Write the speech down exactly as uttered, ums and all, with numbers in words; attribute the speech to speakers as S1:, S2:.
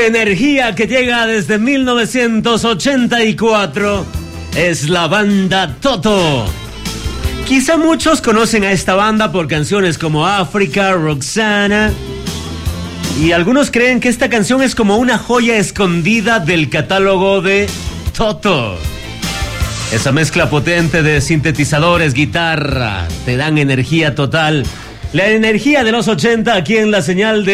S1: Energía que llega desde mil novecientos ochenta y cuatro es la banda Toto. Quizá muchos conocen a esta banda por canciones como África, Roxana, y algunos creen que esta canción es como una joya escondida del catálogo de Toto. Esa mezcla potente de sintetizadores, guitarra, te dan energía total. La energía de los ochenta aquí en la señal de